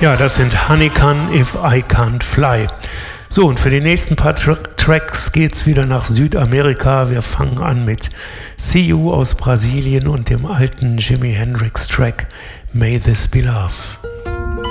Ja, das sind Honeycomb, If I Can't Fly. So, und für die nächsten paar Tracks geht's wieder nach Südamerika. Wir fangen an mit See You aus Brasilien und dem alten Jimi Hendrix Track May This Be Love.